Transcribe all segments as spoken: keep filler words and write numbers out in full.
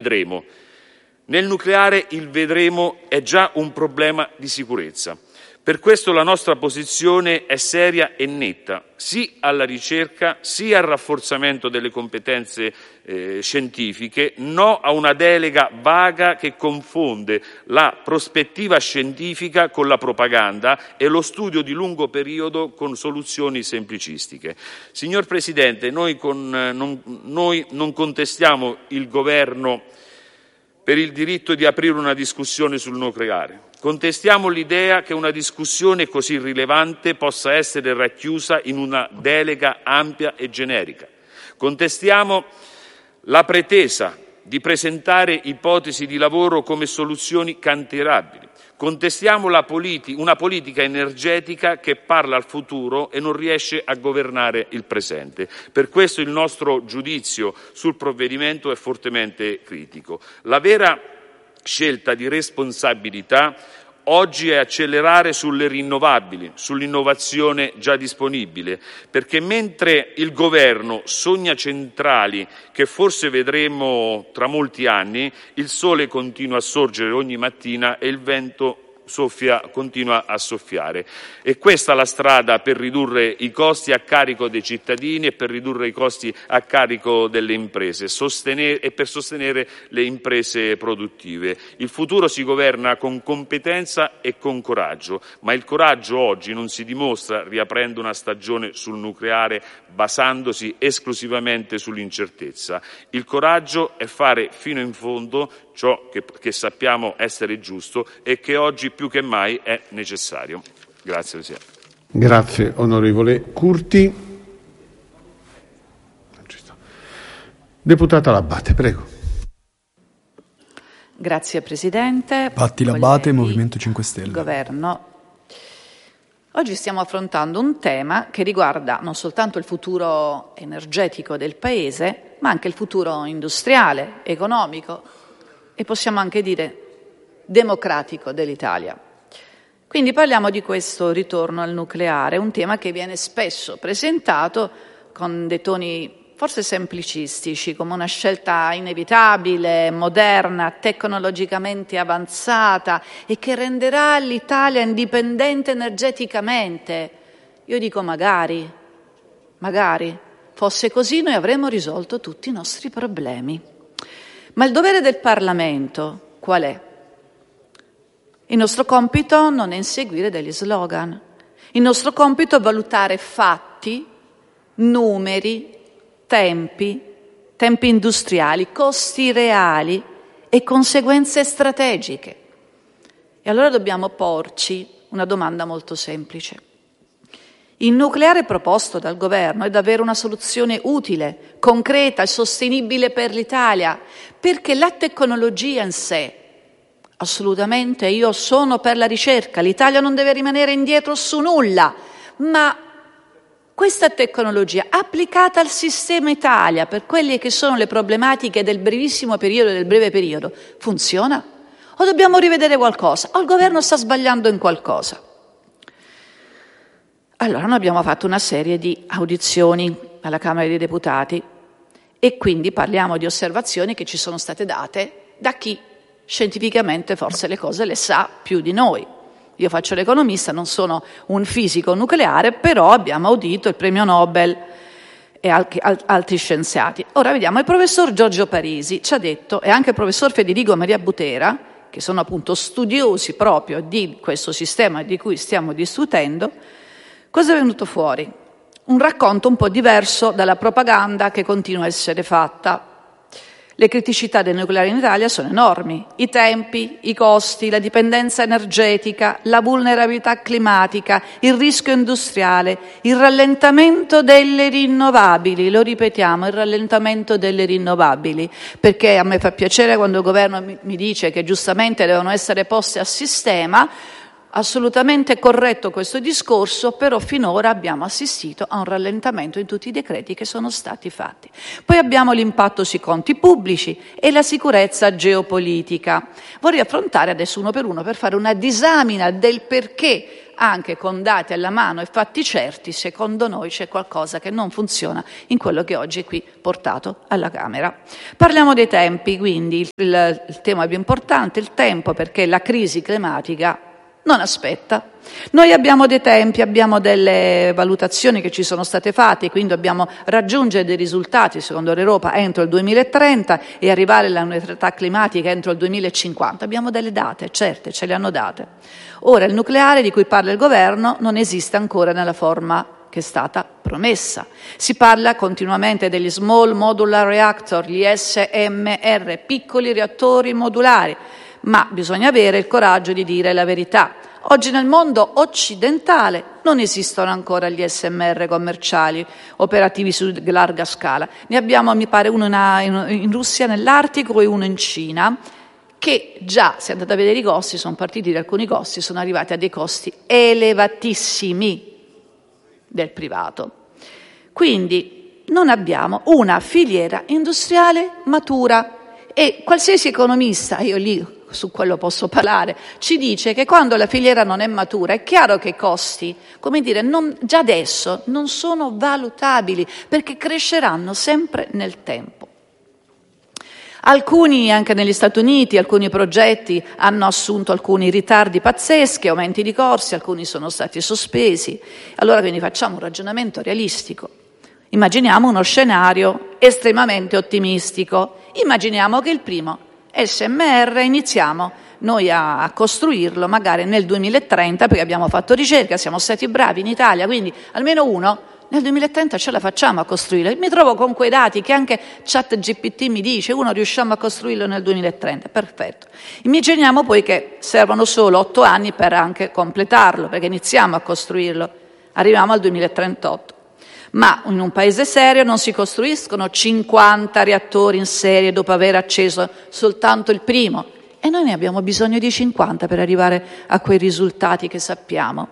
vedremo. Nel nucleare il vedremo è già un problema di sicurezza. Per questo la nostra posizione è seria e netta, sì alla ricerca, sì al rafforzamento delle competenze eh, scientifiche, no a una delega vaga che confonde la prospettiva scientifica con la propaganda e lo studio di lungo periodo con soluzioni semplicistiche. Signor Presidente, noi, con, eh, non, noi non contestiamo il Governo per il diritto di aprire una discussione sul nucleare. Contestiamo l'idea che una discussione così rilevante possa essere racchiusa in una delega ampia e generica. Contestiamo la pretesa di presentare ipotesi di lavoro come soluzioni cantierabili. Contestiamo la politi- una politica energetica che parla al futuro e non riesce a governare il presente. Per questo il nostro giudizio sul provvedimento è fortemente critico. La vera scelta di responsabilità oggi è accelerare sulle rinnovabili, sull'innovazione già disponibile, perché mentre il Governo sogna centrali che forse vedremo tra molti anni, il sole continua a sorgere ogni mattina e il vento soffia, continua a soffiare. E questa è la strada per ridurre i costi a carico dei cittadini e per ridurre i costi a carico delle imprese sostenere, e per sostenere le imprese produttive. Il futuro si governa con competenza e con coraggio, ma il coraggio oggi non si dimostra riaprendo una stagione sul nucleare basandosi esclusivamente sull'incertezza. Il coraggio è fare fino in fondo ciò che, che sappiamo essere giusto e che oggi più che mai è necessario. Grazie Presidente. Grazie onorevole Curti. Deputata L'Abbate, prego. Grazie Presidente. Patti L'Abbate, Movimento cinque Stelle. Governo. Oggi stiamo affrontando un tema che riguarda non soltanto il futuro energetico del Paese, ma anche il futuro industriale, economico e possiamo anche dire democratico dell'Italia. Quindi parliamo di questo ritorno al nucleare, un tema che viene spesso presentato con dei toni forse semplicistici, come una scelta inevitabile, moderna, tecnologicamente avanzata e che renderà l'Italia indipendente energeticamente. Io dico magari, magari, fosse così noi avremmo risolto tutti i nostri problemi. Ma il dovere del Parlamento qual è? Il nostro compito non è inseguire degli slogan. Il nostro compito è valutare fatti, numeri, tempi, tempi industriali, costi reali e conseguenze strategiche. E allora dobbiamo porci una domanda molto semplice. Il nucleare proposto dal governo è davvero una soluzione utile, concreta e sostenibile per l'Italia, perché la tecnologia in sé, assolutamente, io sono per la ricerca, l'Italia non deve rimanere indietro su nulla, ma questa tecnologia applicata al sistema Italia per quelle che sono le problematiche del brevissimo periodo e del breve periodo, funziona? O dobbiamo rivedere qualcosa? O il governo sta sbagliando in qualcosa? Allora noi abbiamo fatto una serie di audizioni alla Camera dei Deputati e quindi parliamo di osservazioni che ci sono state date da chi scientificamente forse le cose le sa più di noi. Io faccio l'economista, non sono un fisico nucleare, però abbiamo audito il premio Nobel e altri scienziati. Ora vediamo, il professor Giorgio Parisi ci ha detto, e anche il professor Federico Maria Butera, che sono appunto studiosi proprio di questo sistema di cui stiamo discutendo, cosa è venuto fuori? Un racconto un po' diverso dalla propaganda che continua a essere fatta. Le criticità del nucleare in Italia sono enormi, i tempi, i costi, la dipendenza energetica, la vulnerabilità climatica, il rischio industriale, il rallentamento delle rinnovabili, lo ripetiamo, il rallentamento delle rinnovabili, perché a me fa piacere quando il governo mi dice che giustamente devono essere poste a sistema. Assolutamente corretto questo discorso, però finora abbiamo assistito a un rallentamento in tutti i decreti che sono stati fatti. Poi abbiamo l'impatto sui conti pubblici e la sicurezza geopolitica. Vorrei affrontare adesso uno per uno per fare una disamina del perché anche con dati alla mano e fatti certi, secondo noi c'è qualcosa che non funziona in quello che oggi è qui portato alla Camera. Parliamo dei tempi, quindi il, il, il tema più importante, il tempo, perché la crisi climatica non aspetta. Noi abbiamo dei tempi, abbiamo delle valutazioni che ci sono state fatte, quindi dobbiamo raggiungere dei risultati, secondo l'Europa, entro il duemilatrenta e arrivare alla neutralità climatica entro il duemilacinquanta. Abbiamo delle date, certe, ce le hanno date. Ora, il nucleare di cui parla il governo non esiste ancora nella forma che è stata promessa. Si parla continuamente degli Small Modular Reactor, gli S M R, piccoli reattori modulari, ma bisogna avere il coraggio di dire la verità. Oggi nel mondo occidentale non esistono ancora gli S M R commerciali operativi su larga scala. Ne abbiamo, mi pare, uno in, in Russia nell'Artico e uno in Cina, che già, se andate a vedere i costi, sono partiti da alcuni costi, sono arrivati a dei costi elevatissimi del privato. Quindi non abbiamo una filiera industriale matura e qualsiasi economista, io lì su quello posso parlare, ci dice che quando la filiera non è matura è chiaro che i costi, come dire, non, già adesso non sono valutabili perché cresceranno sempre nel tempo. Alcuni, anche negli Stati Uniti, alcuni progetti hanno assunto alcuni ritardi pazzeschi, aumenti di corsi, alcuni sono stati sospesi. Allora quindi facciamo un ragionamento realistico. Immaginiamo uno scenario estremamente ottimistico. Immaginiamo che il primo S M R iniziamo noi a, a costruirlo magari nel duemilatrenta, perché abbiamo fatto ricerca, siamo stati bravi in Italia, quindi almeno uno nel duemilatrenta ce la facciamo a costruire. Mi trovo con quei dati che anche ChatGPT mi dice, uno riusciamo a costruirlo nel duemilatrenta, perfetto. Immaginiamo poi che servono solo otto anni per anche completarlo, perché iniziamo a costruirlo, arriviamo al duemilatrentotto. Ma in un paese serio non si costruiscono cinquanta reattori in serie dopo aver acceso soltanto il primo. E noi ne abbiamo bisogno di cinquanta per arrivare a quei risultati che sappiamo.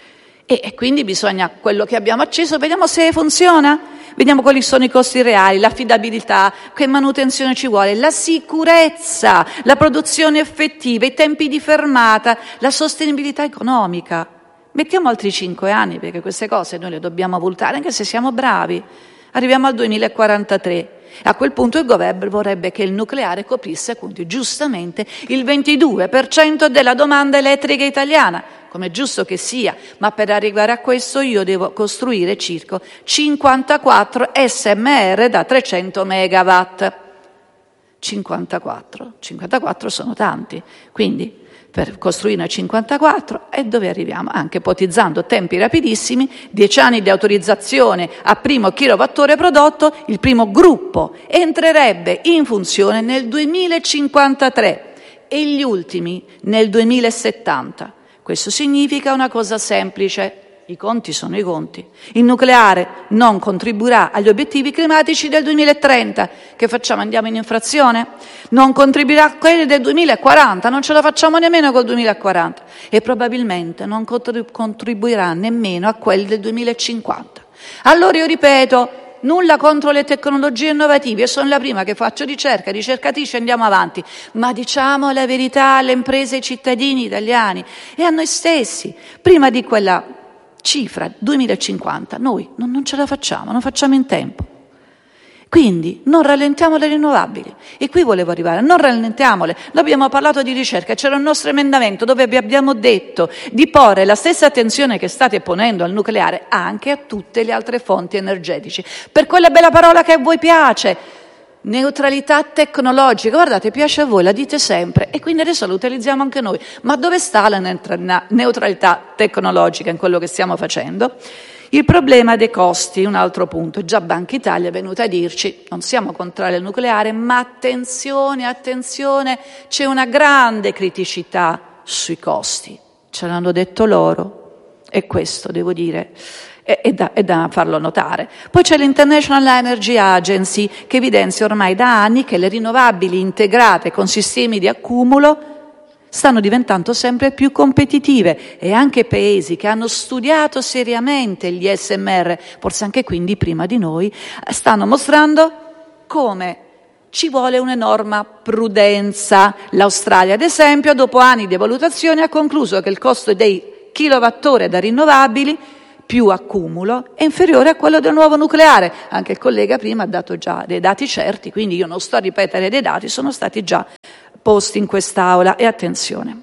E, e quindi bisogna, quello che abbiamo acceso, vediamo se funziona, vediamo quali sono i costi reali, l'affidabilità, che manutenzione ci vuole, la sicurezza, la produzione effettiva, i tempi di fermata, la sostenibilità economica. Mettiamo altri cinque anni, perché queste cose noi le dobbiamo valutare, anche se siamo bravi. Arriviamo al duemilaquarantatré. A quel punto il governo vorrebbe che il nucleare coprisse, quindi, giustamente, il ventidue per cento della domanda elettrica italiana, come è giusto che sia, ma per arrivare a questo io devo costruire circa cinquantaquattro S M R da trecento megawatt. cinquantaquattro, cinquantaquattro sono tanti, quindi per costruirne cinquantaquattro, e dove arriviamo? Anche ipotizzando tempi rapidissimi, dieci anni di autorizzazione a primo kilowattora prodotto, il primo gruppo entrerebbe in funzione nel duemilacinquantatré e gli ultimi nel duemilasettanta. Questo significa una cosa semplice. I conti sono i conti. Il nucleare non contribuirà agli obiettivi climatici del duemilatrenta. Che facciamo? Andiamo in infrazione? Non contribuirà a quelli del duemilaquaranta, non ce la facciamo nemmeno col duemilaquaranta. E probabilmente non contribuirà nemmeno a quelli del duemilacinquanta. Allora io ripeto, nulla contro le tecnologie innovative, io sono la prima che faccio ricerca, ricercatrice, andiamo avanti, ma diciamo la verità alle imprese e ai cittadini italiani e a noi stessi, prima di quella cifra duemilacinquanta, noi non, non ce la facciamo, non facciamo in tempo. Quindi non rallentiamo le rinnovabili. E qui volevo arrivare, non rallentiamole. Noi abbiamo parlato di ricerca, c'era un nostro emendamento dove vi abbiamo detto di porre la stessa attenzione che state ponendo al nucleare anche a tutte le altre fonti energetiche. Per quella bella parola che a voi piace, neutralità tecnologica, guardate, piace a voi, la dite sempre e quindi adesso la utilizziamo anche noi. Ma dove sta la neutralità tecnologica in quello che stiamo facendo? Il problema dei costi, un altro punto. Già Banca Italia è venuta a dirci, non siamo contrari al nucleare, ma attenzione, attenzione, c'è una grande criticità sui costi. Ce l'hanno detto loro e questo, devo dire, è da, è da farlo notare. Poi c'è l'International Energy Agency che evidenzia ormai da anni che le rinnovabili integrate con sistemi di accumulo stanno diventando sempre più competitive e anche paesi che hanno studiato seriamente gli S M R, forse anche quindi prima di noi, stanno mostrando come ci vuole un'enorme prudenza. L'Australia, ad esempio, dopo anni di valutazione ha concluso che il costo dei kilowattora da rinnovabili più accumulo è inferiore a quello del nuovo nucleare. Anche il collega prima ha dato già dei dati certi, quindi io non sto a ripetere dei dati, sono stati già posti in quest'Aula. E attenzione,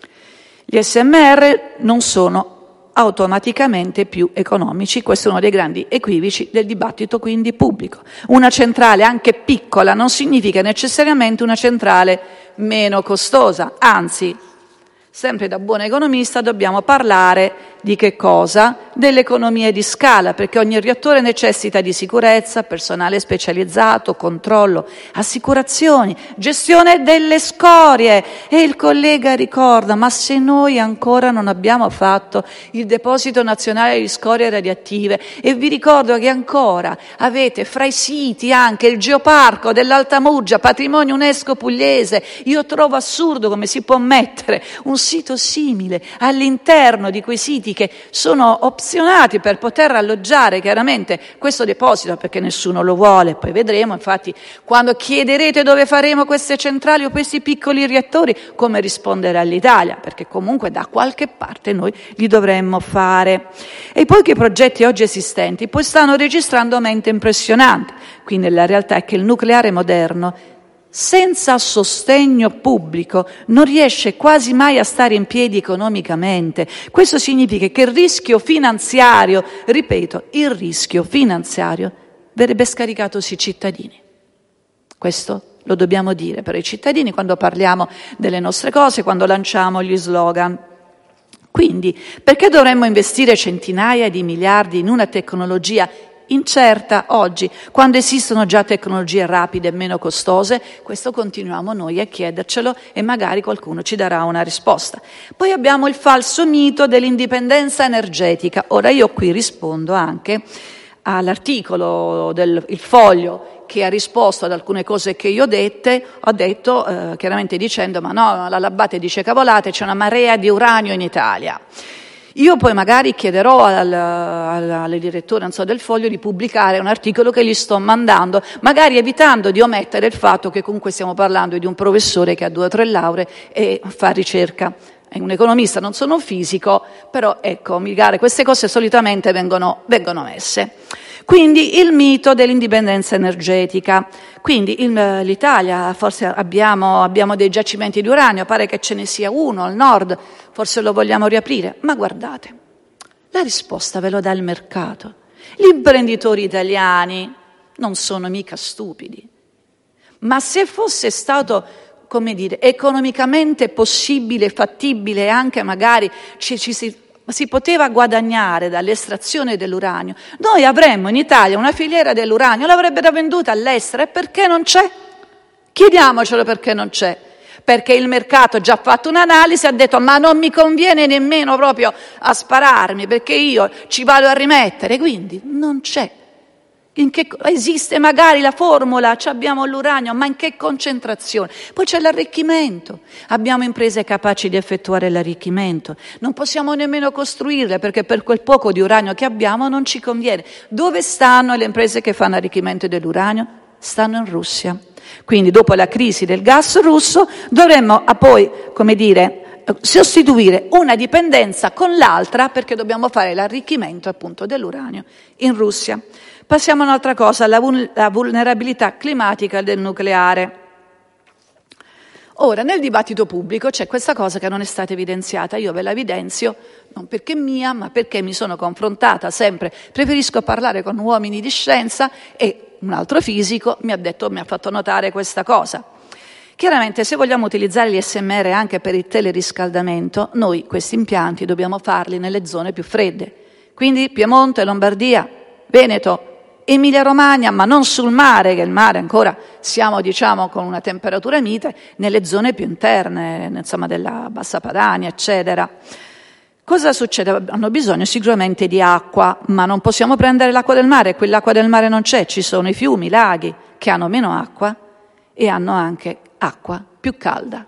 gli S M R non sono automaticamente più economici, questo è uno dei grandi equivoci del dibattito quindi pubblico. Una centrale anche piccola non significa necessariamente una centrale meno costosa, anzi, sempre da buon economista dobbiamo parlare di che cosa? Delle economie di scala, perché ogni reattore necessita di sicurezza, personale specializzato, controllo, assicurazioni, gestione delle scorie. E il collega ricorda, ma se noi ancora non abbiamo fatto il deposito nazionale di scorie radioattive, e vi ricordo che ancora avete fra i siti anche il geoparco dell'Alta Murgia, patrimonio UNESCO pugliese. Io trovo assurdo come si può mettere un sito simile all'interno di quei siti che sono opzionati per poter alloggiare chiaramente questo deposito, perché nessuno lo vuole. Poi vedremo, infatti, quando chiederete dove faremo queste centrali o questi piccoli reattori, come rispondere all'Italia, perché comunque da qualche parte noi li dovremmo fare. E poi che i progetti oggi esistenti poi stanno registrando aumento impressionante. Quindi la realtà è che il nucleare moderno, senza sostegno pubblico, non riesce quasi mai a stare in piedi economicamente. Questo significa che il rischio finanziario, ripeto, il rischio finanziario verrebbe scaricato sui cittadini. Questo lo dobbiamo dire per i cittadini quando parliamo delle nostre cose, quando lanciamo gli slogan. Quindi, perché dovremmo investire centinaia di miliardi in una tecnologia incerta oggi, quando esistono già tecnologie rapide e meno costose? Questo continuiamo noi a chiedercelo e magari qualcuno ci darà una risposta. Poi abbiamo il falso mito dell'indipendenza energetica. Ora io qui rispondo anche all'articolo del il Foglio che ha risposto ad alcune cose che io ho dette, ho detto eh, chiaramente dicendo ma no, la Labbate dice cavolate, c'è una marea di uranio in Italia. Io poi magari chiederò al, al, al direttore non so, del Foglio di pubblicare un articolo che gli sto mandando, magari evitando di omettere il fatto che comunque stiamo parlando di un professore che ha due o tre lauree e fa ricerca. È un economista, non sono un fisico, però ecco, magari queste cose solitamente vengono, vengono messe. Quindi il mito dell'indipendenza energetica. Quindi il, l'Italia, forse abbiamo, abbiamo dei giacimenti di uranio, pare che ce ne sia uno al nord, forse lo vogliamo riaprire. Ma guardate, la risposta ve lo dà il mercato. Gli imprenditori italiani non sono mica stupidi. Ma se fosse stato, come dire, economicamente possibile, fattibile, anche magari ci, ci si... si poteva guadagnare dall'estrazione dell'uranio, noi avremmo in Italia una filiera dell'uranio, l'avrebbero venduta all'estero. E perché non c'è? Chiediamocelo perché non c'è. Perché il mercato ha già fatto un'analisi, ha detto ma non mi conviene nemmeno proprio a spararmi, perché io ci vado a rimettere, quindi non c'è. In che, esiste magari la formula, abbiamo l'uranio, ma in che concentrazione? Poi c'è l'arricchimento, abbiamo imprese capaci di effettuare l'arricchimento, non possiamo nemmeno costruirle perché per quel poco di uranio che abbiamo non ci conviene. Dove stanno le imprese che fanno arricchimento dell'uranio? Stanno in Russia. Quindi dopo la crisi del gas russo dovremmo poi, come dire, sostituire una dipendenza con l'altra perché dobbiamo fare l'arricchimento appunto dell'uranio in Russia. Passiamo a un'altra cosa, la vulnerabilità climatica del nucleare. Ora, nel dibattito pubblico c'è questa cosa che non è stata evidenziata, io ve la evidenzio, non perché mia, ma perché mi sono confrontata sempre, preferisco parlare con uomini di scienza e un altro fisico mi ha detto, mi ha fatto notare questa cosa. Chiaramente se vogliamo utilizzare gli S M R anche per il teleriscaldamento, noi questi impianti dobbiamo farli nelle zone più fredde, quindi Piemonte, Lombardia, Veneto, Emilia Romagna, ma non sul mare, che il mare ancora siamo diciamo con una temperatura mite, nelle zone più interne, insomma della Bassa Padania, eccetera. Cosa succede? Hanno bisogno sicuramente di acqua, ma non possiamo prendere l'acqua del mare, quell'acqua del mare non c'è, ci sono i fiumi, i laghi che hanno meno acqua e hanno anche acqua più calda.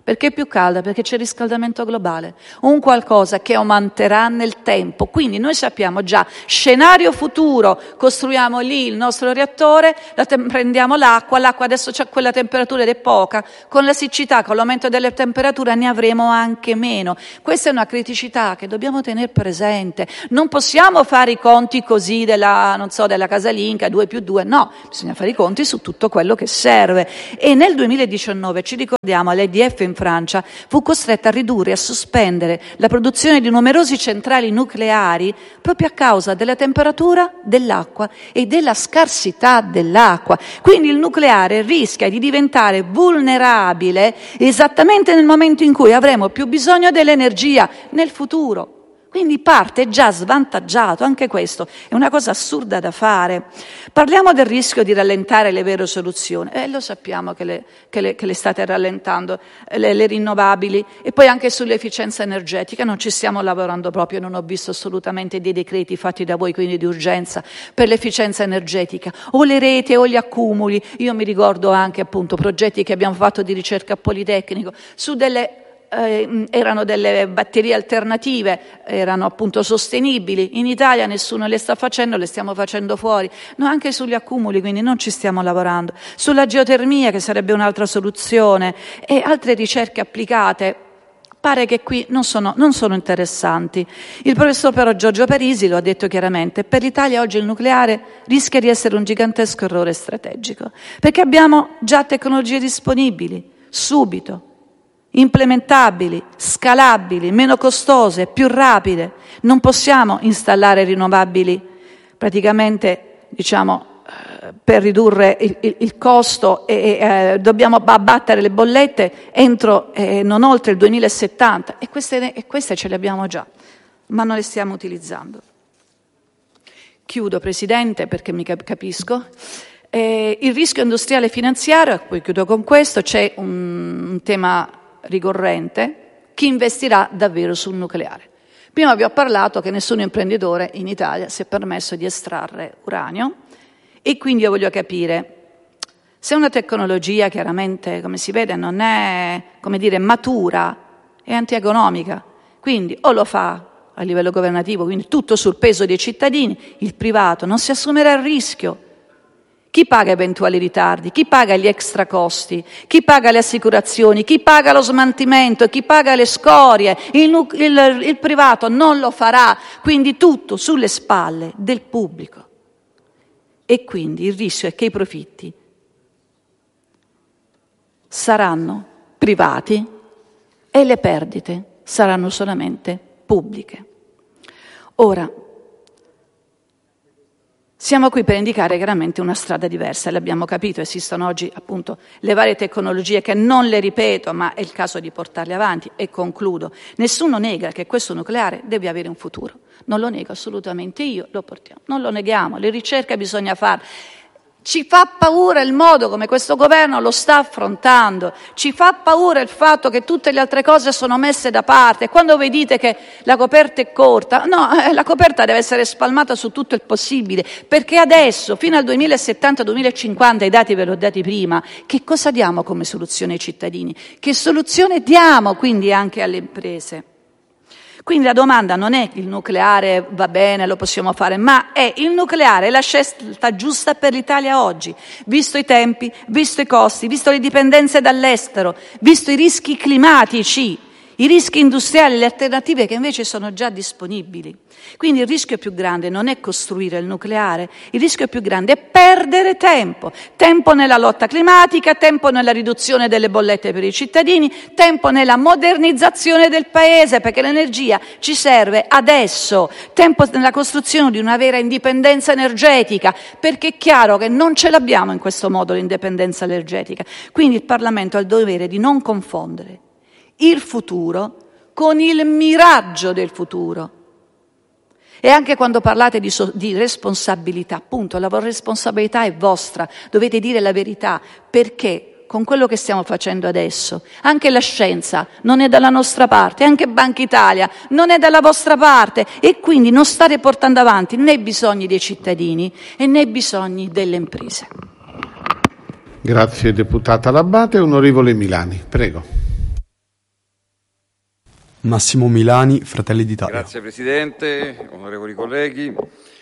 Perché è più calda? Perché c'è il riscaldamento globale, un qualcosa che aumenterà nel tempo. Quindi noi sappiamo già, scenario futuro, costruiamo lì il nostro reattore, la te- prendiamo l'acqua, l'acqua adesso c'ha quella temperatura ed è poca, con la siccità, con l'aumento delle temperature ne avremo anche meno. Questa è una criticità che dobbiamo tenere presente. Non possiamo fare i conti così della, non so, della casalinga, due più due, no, bisogna fare i conti su tutto quello che serve. E nel duemiladiciannove, ci ricordiamo, l'E D F in Francia fu costretta a ridurre e a sospendere la produzione di numerosi centrali nucleari proprio a causa della temperatura dell'acqua e della scarsità dell'acqua. Quindi il nucleare rischia di diventare vulnerabile esattamente nel momento in cui avremo più bisogno dell'energia nel futuro. Quindi parte già svantaggiato, anche questo è una cosa assurda da fare. Parliamo del rischio di rallentare le vere soluzioni, e eh, lo sappiamo che le, che, le, che le state rallentando, le, le rinnovabili, e poi anche sull'efficienza energetica non ci stiamo lavorando proprio, non ho visto assolutamente dei decreti fatti da voi, quindi di urgenza, per l'efficienza energetica, o le reti o gli accumuli. Io mi ricordo anche appunto progetti che abbiamo fatto di ricerca a Politecnico su delle Eh, erano delle batterie alternative, erano appunto sostenibili. In Italia nessuno le sta facendo, le stiamo facendo fuori. No, anche sugli accumuli, quindi non ci stiamo lavorando. Sulla geotermia, che sarebbe un'altra soluzione, e altre ricerche applicate, pare che qui non sono, non sono interessanti. Il professor però Giorgio Parisi lo ha detto chiaramente: per l'Italia oggi il nucleare rischia di essere un gigantesco errore strategico, perché abbiamo già tecnologie disponibili, subito, implementabili, scalabili, meno costose, più rapide. Non possiamo installare rinnovabili praticamente, diciamo, eh, per ridurre il, il, il costo e eh, dobbiamo abbattere le bollette entro eh, non oltre il duemilasettanta, e queste, e queste ce le abbiamo già, ma non le stiamo utilizzando. Chiudo, Presidente, perché mi capisco. Eh, il rischio industriale e finanziario, poi chiudo con questo, c'è un, un tema ricorrente: chi investirà davvero sul nucleare. Prima vi ho parlato che nessun imprenditore in Italia si è permesso di estrarre uranio, e quindi io voglio capire se una tecnologia, chiaramente, come si vede, non è, come dire, matura, è antieconomica, quindi o lo fa a livello governativo, quindi tutto sul peso dei cittadini, il privato non si assumerà il rischio. Chi paga eventuali ritardi? Chi paga gli extra costi? Chi paga le assicurazioni? Chi paga lo smaltimento? Chi paga le scorie? Il, il, il privato non lo farà, quindi tutto sulle spalle del pubblico. E quindi il rischio è che i profitti saranno privati e le perdite saranno solamente pubbliche. Ora, siamo qui per indicare chiaramente una strada diversa, l'abbiamo capito, esistono oggi appunto le varie tecnologie che non le ripeto, ma è il caso di portarle avanti, e concludo. Nessuno nega che questo nucleare deve avere un futuro, non lo nego assolutamente io, lo portiamo, non lo neghiamo, le ricerche bisogna farle. Ci fa paura il modo come questo governo lo sta affrontando, ci fa paura il fatto che tutte le altre cose sono messe da parte. Quando voi dite che la coperta è corta, no, eh, la coperta deve essere spalmata su tutto il possibile, perché adesso, fino al duemilasettanta duemilacinquanta, i dati ve l'ho dati prima, che cosa diamo come soluzione ai cittadini? Che soluzione diamo quindi anche alle imprese? Quindi la domanda non è il nucleare va bene, lo possiamo fare, ma è il nucleare è la scelta giusta per l'Italia oggi, visto i tempi, visto i costi, visto le dipendenze dall'estero, visto i rischi climatici, i rischi industriali, le alternative che invece sono già disponibili. Quindi il rischio più grande non è costruire il nucleare, il rischio più grande è perdere tempo, tempo nella lotta climatica, tempo nella riduzione delle bollette per i cittadini, tempo nella modernizzazione del paese, perché l'energia ci serve adesso, tempo nella costruzione di una vera indipendenza energetica, perché è chiaro che non ce l'abbiamo in questo modo l'indipendenza energetica. Quindi il Parlamento ha il dovere di non confondere il futuro con il miraggio del futuro. E anche quando parlate di, so- di responsabilità, appunto, la responsabilità è vostra, dovete dire la verità, perché con quello che stiamo facendo adesso, anche la scienza non è dalla nostra parte, anche Banca Italia non è dalla vostra parte, e quindi non state portando avanti né i bisogni dei cittadini e né i bisogni delle imprese. Grazie deputata L'Abbate. Onorevole Milani, prego. Massimo Milani, Fratelli d'Italia. Grazie Presidente, onorevoli colleghi.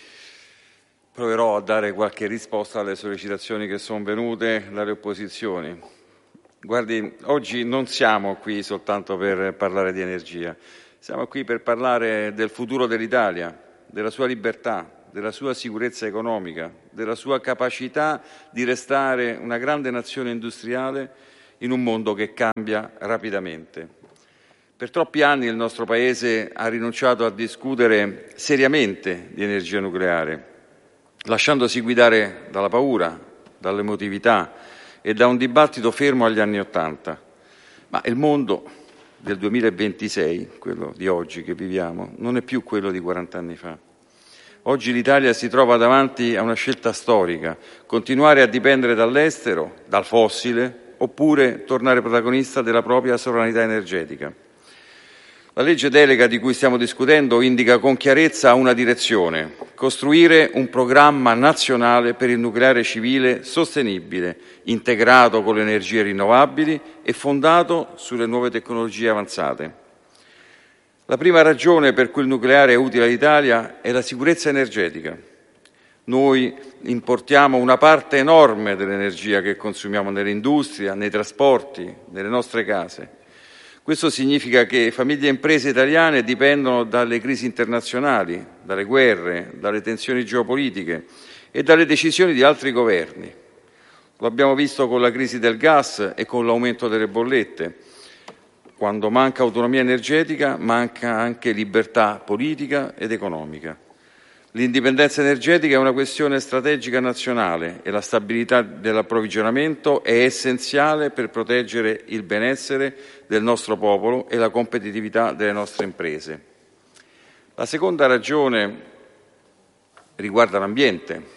Proverò a dare qualche risposta alle sollecitazioni che sono venute dalle opposizioni. Guardi, oggi non siamo qui soltanto per parlare di energia, siamo qui per parlare del futuro dell'Italia, della sua libertà, della sua sicurezza economica, della sua capacità di restare una grande nazione industriale in un mondo che cambia rapidamente. Per troppi anni il nostro Paese ha rinunciato a discutere seriamente di energia nucleare, lasciandosi guidare dalla paura, dall'emotività e da un dibattito fermo agli anni Ottanta. Ma il mondo del duemilaventisei, quello di oggi che viviamo, non è più quello di quaranta anni fa. Oggi l'Italia si trova davanti a una scelta storica: continuare a dipendere dall'estero, dal fossile, oppure tornare protagonista della propria sovranità energetica. La legge delega di cui stiamo discutendo indica con chiarezza una direzione: costruire un programma nazionale per il nucleare civile sostenibile, integrato con le energie rinnovabili e fondato sulle nuove tecnologie avanzate. La prima ragione per cui il nucleare è utile all'Italia è la sicurezza energetica. Noi importiamo una parte enorme dell'energia che consumiamo nell'industria, nei trasporti, nelle nostre case. Questo significa che famiglie e imprese italiane dipendono dalle crisi internazionali, dalle guerre, dalle tensioni geopolitiche e dalle decisioni di altri governi. Lo abbiamo visto con la crisi del gas e con l'aumento delle bollette. Quando manca autonomia energetica, manca anche libertà politica ed economica. L'indipendenza energetica è una questione strategica nazionale e la stabilità dell'approvvigionamento è essenziale per proteggere il benessere del nostro popolo e la competitività delle nostre imprese. La seconda ragione riguarda l'ambiente.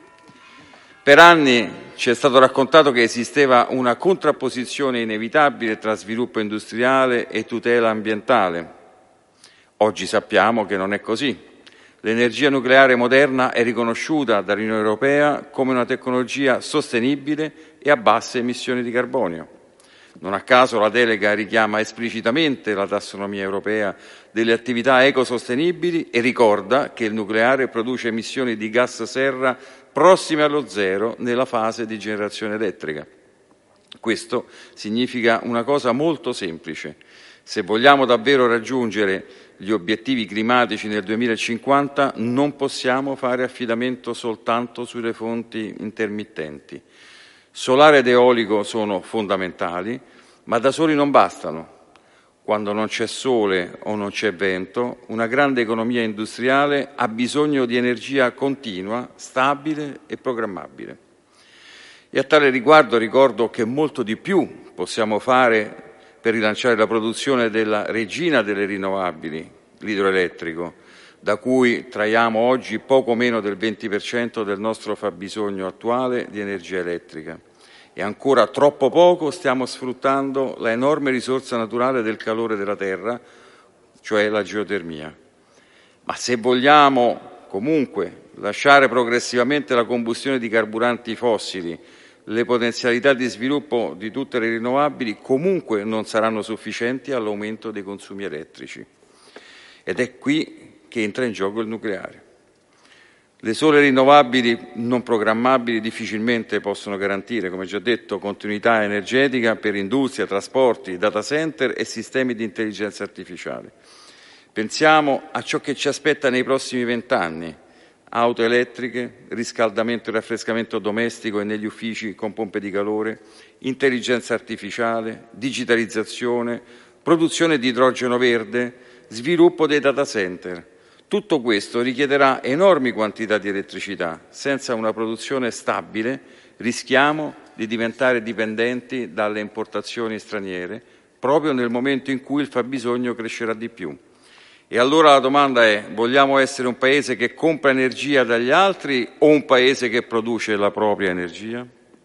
Per anni ci è stato raccontato che esisteva una contrapposizione inevitabile tra sviluppo industriale e tutela ambientale. Oggi sappiamo che non è così. L'energia nucleare moderna è riconosciuta dall'Unione Europea come una tecnologia sostenibile e a basse emissioni di carbonio. Non a caso la delega richiama esplicitamente la tassonomia europea delle attività ecosostenibili e ricorda che il nucleare produce emissioni di gas serra prossime allo zero nella fase di generazione elettrica. Questo significa una cosa molto semplice: se vogliamo davvero raggiungere gli obiettivi climatici nel duemilacinquanta non possiamo fare affidamento soltanto sulle fonti intermittenti. Solare ed eolico sono fondamentali, ma da soli non bastano. Quando non c'è sole o non c'è vento, una grande economia industriale ha bisogno di energia continua, stabile e programmabile. E a tale riguardo ricordo che molto di più possiamo fare per rilanciare la produzione della regina delle rinnovabili, l'idroelettrico, da cui traiamo oggi poco meno del venti per cento del nostro fabbisogno attuale di energia elettrica. E ancora troppo poco stiamo sfruttando la enorme risorsa naturale del calore della terra, cioè la geotermia. Ma se vogliamo comunque lasciare progressivamente la combustione di carburanti fossili, le potenzialità di sviluppo di tutte le rinnovabili comunque non saranno sufficienti all'aumento dei consumi elettrici. Ed è qui che entra in gioco il nucleare. Le sole rinnovabili non programmabili difficilmente possono garantire, come già detto, continuità energetica per industria, trasporti, data center e sistemi di intelligenza artificiale. Pensiamo a ciò che ci aspetta nei prossimi vent'anni: auto elettriche, riscaldamento e raffrescamento domestico e negli uffici con pompe di calore, intelligenza artificiale, digitalizzazione, produzione di idrogeno verde, sviluppo dei data center. Tutto questo richiederà enormi quantità di elettricità. Senza una produzione stabile rischiamo di diventare dipendenti dalle importazioni straniere, proprio nel momento in cui il fabbisogno crescerà di più. E allora la domanda è: vogliamo essere un Paese che compra energia dagli altri o un Paese che produce la propria energia?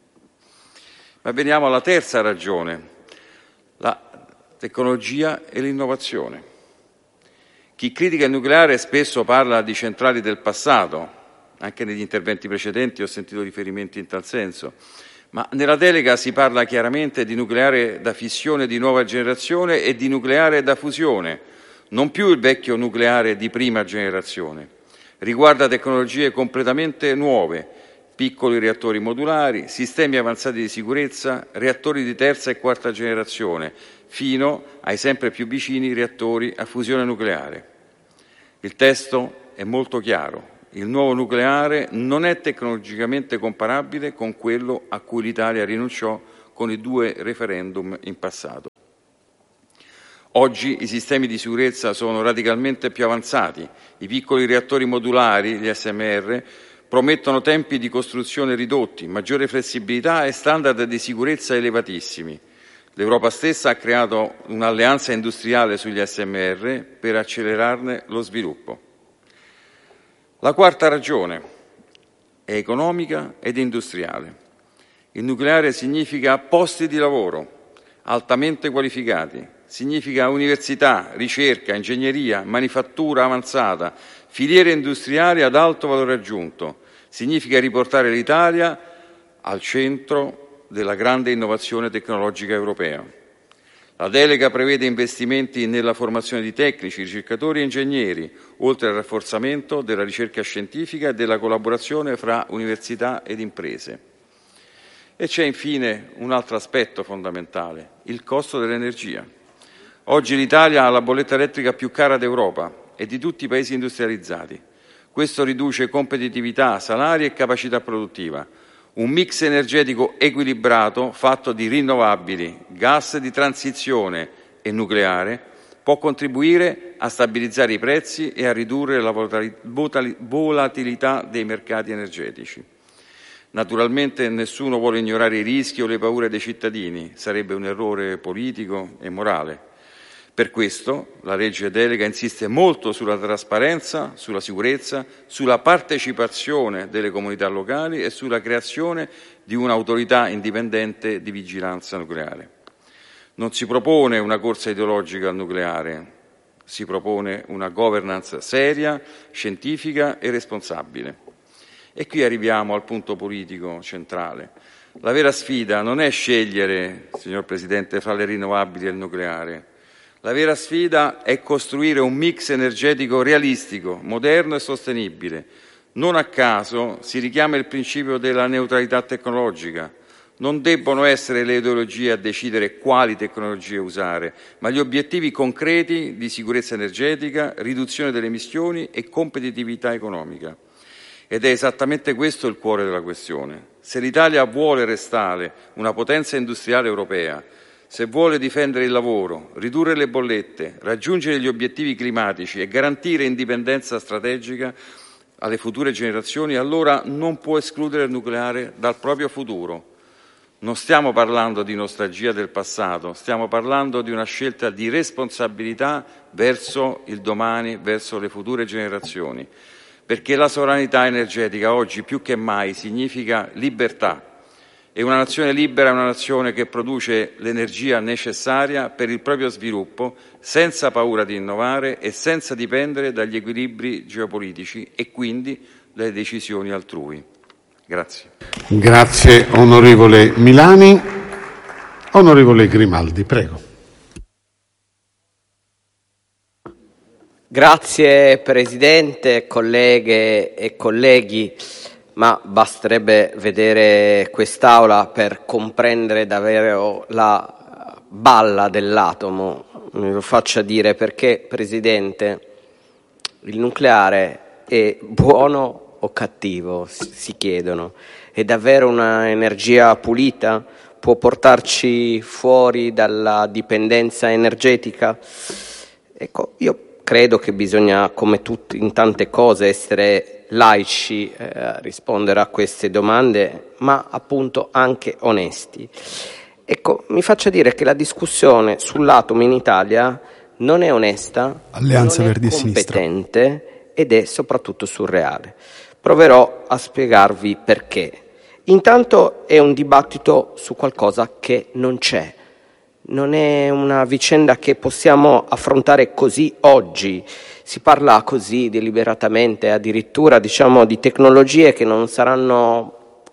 Ma veniamo alla terza ragione: la tecnologia e l'innovazione. Chi critica il nucleare spesso parla di centrali del passato. Anche negli interventi precedenti ho sentito riferimenti in tal senso. Ma nella delega si parla chiaramente di nucleare da fissione di nuova generazione e di nucleare da fusione, non più il vecchio nucleare di prima generazione. Riguarda tecnologie completamente nuove, piccoli reattori modulari, sistemi avanzati di sicurezza, reattori di terza e quarta generazione, fino ai sempre più vicini reattori a fusione nucleare. Il testo è molto chiaro. Il nuovo nucleare non è tecnologicamente comparabile con quello a cui l'Italia rinunciò con i due referendum in passato. Oggi i sistemi di sicurezza sono radicalmente più avanzati. I piccoli reattori modulari, gli S M R, promettono tempi di costruzione ridotti, maggiore flessibilità e standard di sicurezza elevatissimi. L'Europa stessa ha creato un'alleanza industriale sugli S M R per accelerarne lo sviluppo. La quarta ragione è economica ed industriale. Il nucleare significa posti di lavoro altamente qualificati, significa università, ricerca, ingegneria, manifattura avanzata, filiere industriali ad alto valore aggiunto. Significa riportare l'Italia al centro della grande innovazione tecnologica europea. La delega prevede investimenti nella formazione di tecnici, ricercatori e ingegneri, oltre al rafforzamento della ricerca scientifica e della collaborazione fra università ed imprese. E c'è infine un altro aspetto fondamentale, il costo dell'energia. Oggi l'Italia ha la bolletta elettrica più cara d'Europa e di tutti i paesi industrializzati. Questo riduce competitività, salari e capacità produttiva. Un mix energetico equilibrato, fatto di rinnovabili, gas di transizione e nucleare, può contribuire a stabilizzare i prezzi e a ridurre la volatilità dei mercati energetici. Naturalmente nessuno vuole ignorare i rischi o le paure dei cittadini, sarebbe un errore politico e morale. Per questo la legge delega insiste molto sulla trasparenza, sulla sicurezza, sulla partecipazione delle comunità locali e sulla creazione di un'autorità indipendente di vigilanza nucleare. Non si propone una corsa ideologica al nucleare, si propone una governance seria, scientifica e responsabile. E qui arriviamo al punto politico centrale. La vera sfida non è scegliere, signor Presidente, fra le rinnovabili e il nucleare. La vera sfida è costruire un mix energetico realistico, moderno e sostenibile. Non a caso si richiama il principio della neutralità tecnologica. Non debbono essere le ideologie a decidere quali tecnologie usare, ma gli obiettivi concreti di sicurezza energetica, riduzione delle emissioni e competitività economica. Ed è esattamente questo il cuore della questione. Se l'Italia vuole restare una potenza industriale europea, se vuole difendere il lavoro, ridurre le bollette, raggiungere gli obiettivi climatici e garantire indipendenza strategica alle future generazioni, allora non può escludere il nucleare dal proprio futuro. Non stiamo parlando di nostalgia del passato, stiamo parlando di una scelta di responsabilità verso il domani, verso le future generazioni, perché la sovranità energetica oggi più che mai significa libertà. E una nazione libera è una nazione che produce l'energia necessaria per il proprio sviluppo, senza paura di innovare e senza dipendere dagli equilibri geopolitici e quindi dalle decisioni altrui. Grazie. Grazie onorevole Milani. Onorevole Grimaldi, prego. Grazie Presidente, colleghe e colleghi. Ma basterebbe vedere quest'Aula per comprendere davvero la balla dell'atomo. Me lo faccia dire perché, Presidente, il nucleare è buono o cattivo, si chiedono. È davvero un'energia pulita? Può portarci fuori dalla dipendenza energetica? Ecco, io credo che bisogna, come tutti, in tante cose, essere laici eh, a rispondere a queste domande, ma appunto anche onesti. Ecco, mi faccia dire che la discussione sull'atomo in Italia non è onesta, Alleanza non Verdi è e Sinistra. competente ed è soprattutto surreale. Proverò a spiegarvi perché. Intanto è un dibattito su qualcosa che non c'è. Non è una vicenda che possiamo affrontare così oggi. Si parla così deliberatamente, addirittura diciamo di tecnologie che non saranno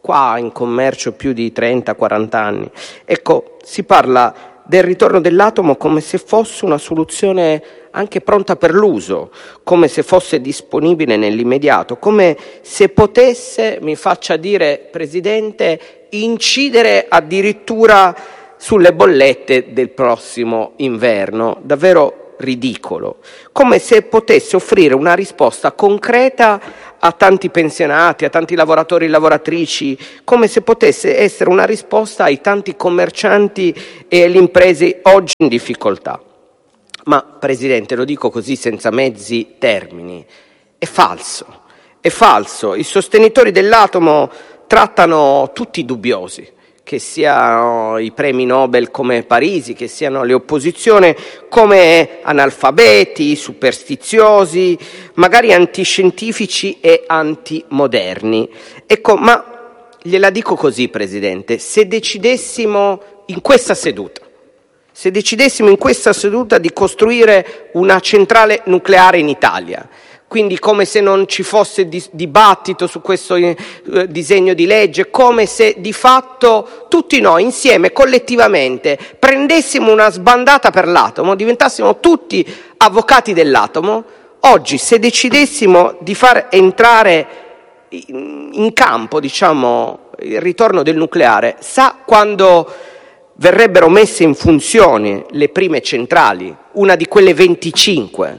qua in commercio più di trenta quaranta anni. Ecco, si parla del ritorno dell'atomo come se fosse una soluzione anche pronta per l'uso, come se fosse disponibile nell'immediato, come se potesse, mi faccia dire, Presidente, incidere addirittura sulle bollette del prossimo inverno. Davvero ridicolo, come se potesse offrire una risposta concreta a tanti pensionati, a tanti lavoratori e lavoratrici, come se potesse essere una risposta ai tanti commercianti e alle imprese oggi in difficoltà. Ma, Presidente, lo dico così senza mezzi termini, è falso, è falso. I sostenitori dell'atomo trattano tutti dubbiosi, che siano i premi Nobel come Parisi, che siano le opposizioni come analfabeti, superstiziosi, magari antiscientifici e antimoderni. Ecco, ma gliela dico così, Presidente, se decidessimo in questa seduta, se decidessimo in questa seduta di costruire una centrale nucleare in Italia, quindi come se non ci fosse di, dibattito su questo eh, disegno di legge, come se di fatto tutti noi insieme, collettivamente, prendessimo una sbandata per l'atomo, diventassimo tutti avvocati dell'atomo, oggi se decidessimo di far entrare in, in campo, diciamo, il ritorno del nucleare, sa quando verrebbero messe in funzione le prime centrali, una di quelle venticinque,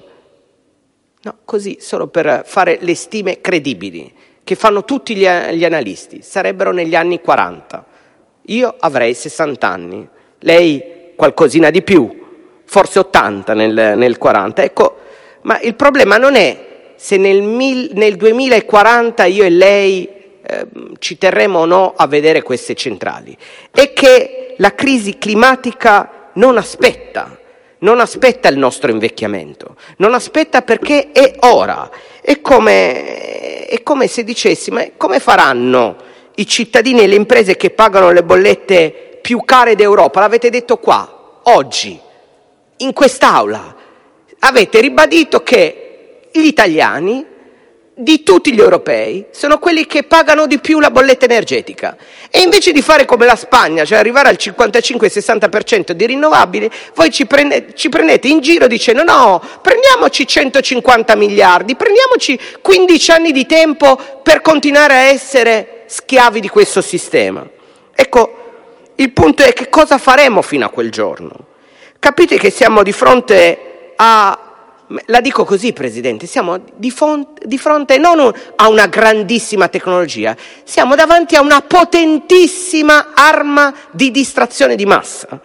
no, così, solo per fare le stime credibili, che fanno tutti gli, gli analisti, sarebbero negli anni quaranta. Io avrei sessanta anni, lei qualcosina di più, forse ottanta nel, nel quaranta. Ecco, ma il problema non è se nel, mil, nel duemilaquaranta io e lei eh, ci terremo o no a vedere queste centrali, è che la crisi climatica non aspetta. Non aspetta il nostro invecchiamento, non aspetta perché è ora. È come, è come se dicessimo, come faranno i cittadini e le imprese che pagano le bollette più care d'Europa? L'avete detto qua, oggi, in quest'Aula. Avete ribadito che gli italiani, di tutti gli europei, sono quelli che pagano di più la bolletta energetica. E invece di fare come la Spagna, cioè arrivare al cinquantacinque sessanta per cento di rinnovabili, voi ci prendete, ci prendete in giro dicendo no, prendiamoci centocinquanta miliardi, prendiamoci quindici anni di tempo per continuare a essere schiavi di questo sistema. Ecco, il punto è che cosa faremo fino a quel giorno? Capite che siamo di fronte a... La dico così, Presidente, siamo di, font- di fronte non a una grandissima tecnologia, siamo davanti a una potentissima arma di distrazione di massa.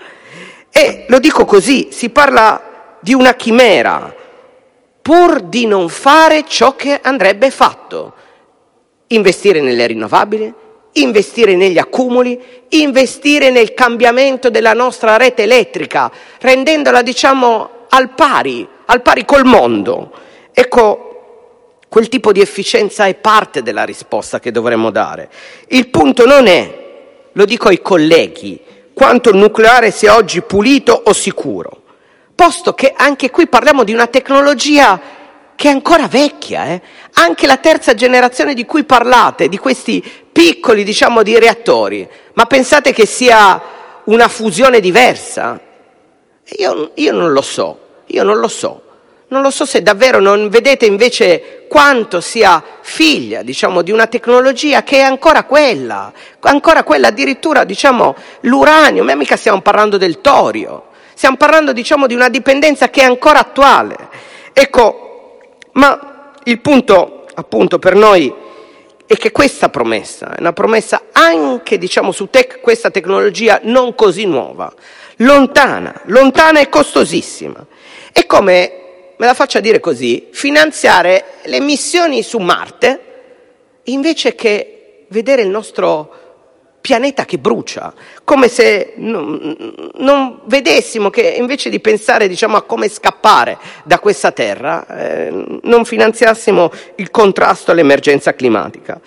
E lo dico così, si parla di una chimera, pur di non fare ciò che andrebbe fatto. Investire nelle rinnovabili, investire negli accumuli, investire nel cambiamento della nostra rete elettrica, rendendola, diciamo, al pari, al pari col mondo. Ecco, quel tipo di efficienza è parte della risposta che dovremmo dare. Il punto non è, lo dico ai colleghi, quanto il nucleare sia oggi pulito o sicuro, posto che anche qui parliamo di una tecnologia che è ancora vecchia, eh? Anche la terza generazione di cui parlate, di questi piccoli, diciamo, di reattori, ma pensate che sia una fusione diversa? Io, io non lo so, io non lo so, non lo so se davvero non vedete invece quanto sia figlia, diciamo, di una tecnologia che è ancora quella, ancora quella, addirittura, diciamo, l'uranio, ma mica stiamo parlando del torio, stiamo parlando, diciamo, di una dipendenza che è ancora attuale. Ecco, ma il punto, appunto, per noi è che questa promessa è una promessa anche, diciamo, su tec- questa tecnologia non così nuova, lontana, lontana e costosissima. È come, me la faccia dire così, finanziare le missioni su Marte invece che vedere il nostro pianeta che brucia, come se non, non vedessimo che invece di pensare, diciamo, a come scappare da questa terra, eh, non finanziassimo il contrasto all'emergenza climatica.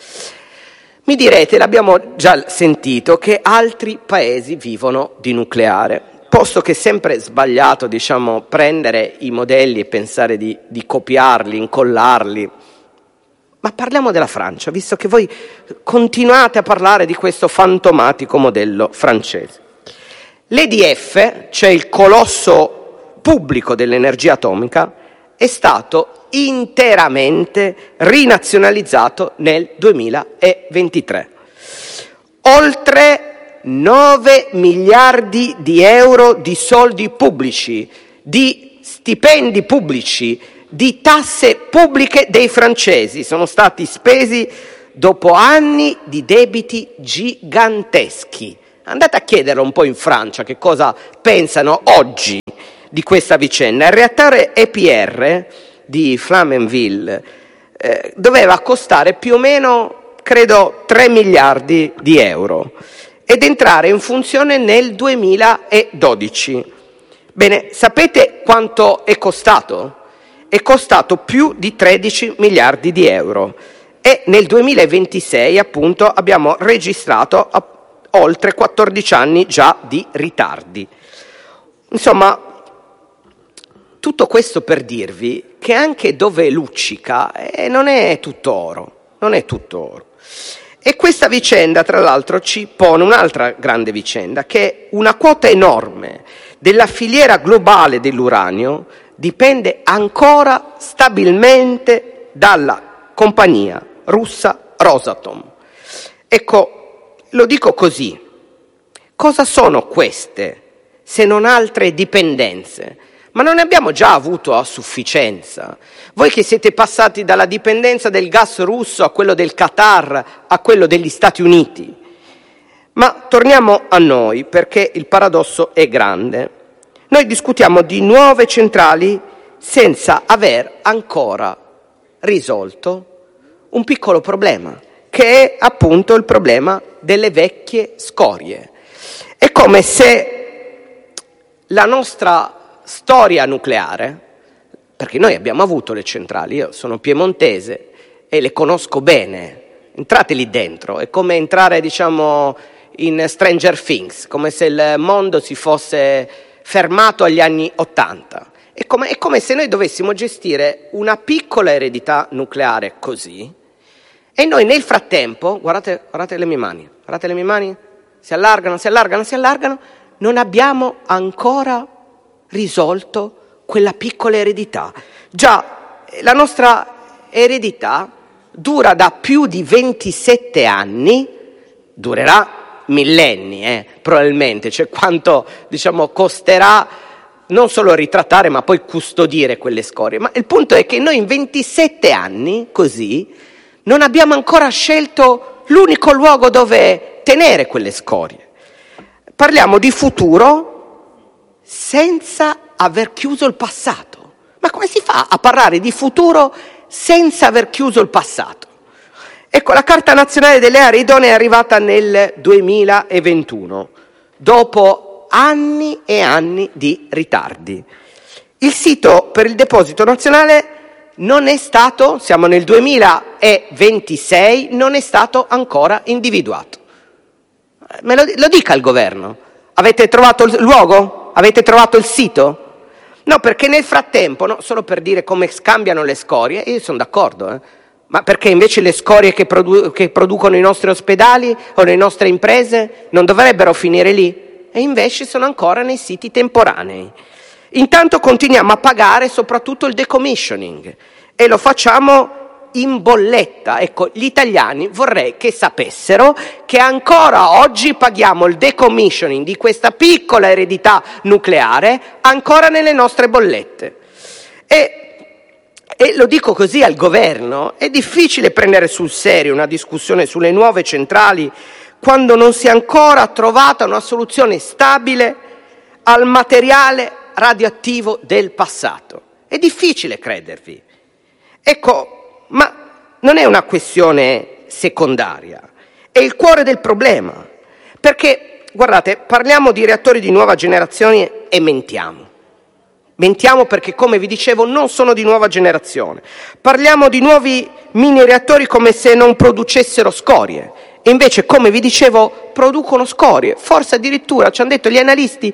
Mi direte, l'abbiamo già sentito, che altri paesi vivono di nucleare, posto che è sempre sbagliato, diciamo, prendere i modelli e pensare di, di copiarli, incollarli. Ma parliamo della Francia, visto che voi continuate a parlare di questo fantomatico modello francese. L'E D F, cioè il colosso pubblico dell'energia atomica, è stato interamente rinazionalizzato nel duemilaventitré. Oltre nove miliardi di euro di soldi pubblici, di stipendi pubblici, di tasse pubbliche dei francesi sono stati spesi dopo anni di debiti giganteschi. Andate a chiederlo un po' in Francia che cosa pensano oggi di questa vicenda. Il reattore E P R di Flamanville eh, doveva costare più o meno, credo, tre miliardi di euro ed entrare in funzione nel duemiladodici. Bene, sapete quanto è costato? È costato più di tredici miliardi di euro e nel duemilaventisei appunto abbiamo registrato oltre quattordici anni già di ritardi. Insomma, tutto questo per dirvi che anche dove luccica eh, non è tutto oro, non è tutto oro. E questa vicenda, tra l'altro, ci pone un'altra grande vicenda, che è una quota enorme della filiera globale dell'uranio dipende ancora stabilmente dalla compagnia russa Rosatom. Ecco, lo dico così, cosa sono queste se non altre dipendenze? Ma non ne abbiamo già avuto a sufficienza. Voi che siete passati dalla dipendenza del gas russo a quello del Qatar, a quello degli Stati Uniti. Ma torniamo a noi, perché il paradosso è grande. Noi discutiamo di nuove centrali senza aver ancora risolto un piccolo problema, che è appunto il problema delle vecchie scorie. È come se la nostra storia nucleare, perché noi abbiamo avuto le centrali, io sono piemontese e le conosco bene, entrate lì dentro, è come entrare, diciamo, in Stranger Things, come se il mondo si fosse fermato agli anni Ottanta. È come, è come se noi dovessimo gestire una piccola eredità nucleare così, e noi nel frattempo, guardate, guardate le mie mani, guardate le mie mani, si allargano, si allargano, si allargano, non abbiamo ancora risolto quella piccola eredità. Già, la nostra eredità dura da più di ventisette anni, durerà millenni, eh, probabilmente, cioè quanto, diciamo, costerà non solo ritrattare ma poi custodire quelle scorie. Ma il punto è che noi in ventisette anni, così, non abbiamo ancora scelto l'unico luogo dove tenere quelle scorie. Parliamo di futuro senza aver chiuso il passato. Ma come si fa a parlare di futuro senza aver chiuso il passato? Ecco, la Carta Nazionale delle Aree Idonee è arrivata nel duemilaventuno, dopo anni e anni di ritardi. Il sito per il deposito nazionale non è stato, siamo nel duemilaventisei, non è stato ancora individuato. Me lo, lo dica il governo. Avete trovato il luogo? Avete trovato il sito? No, perché nel frattempo, no, solo per dire come scambiano le scorie, io sono d'accordo, eh, ma perché invece le scorie che, produ- che producono i nostri ospedali o le nostre imprese non dovrebbero finire lì? E invece sono ancora nei siti temporanei. Intanto continuiamo a pagare soprattutto il decommissioning e lo facciamo in bolletta. Ecco, gli italiani vorrei che sapessero che ancora oggi paghiamo il decommissioning di questa piccola eredità nucleare ancora nelle nostre bollette. E, e lo dico così al governo, è difficile prendere sul serio una discussione sulle nuove centrali quando non si è ancora trovata una soluzione stabile al materiale radioattivo del passato. È difficile credervi. Ecco, ma non è una questione secondaria, è il cuore del problema, perché, guardate, parliamo di reattori di nuova generazione e mentiamo. Mentiamo perché, come vi dicevo, non sono di nuova generazione. Parliamo di nuovi mini reattori come se non producessero scorie, e invece, come vi dicevo, producono scorie. Forse addirittura, ci hanno detto gli analisti,